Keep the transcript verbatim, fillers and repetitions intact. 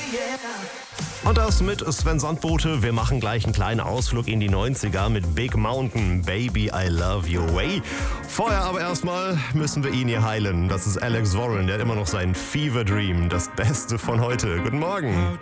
Und das mit Sven Sandbote. Wir machen gleich einen kleinen Ausflug in die neunziger mit Big Mountain, Baby, I Love Your Way. Vorher aber erstmal müssen wir ihn hier heilen. Das ist Alex Warren, der hat immer noch seinen Fever Dream, das Beste von heute. Guten Morgen.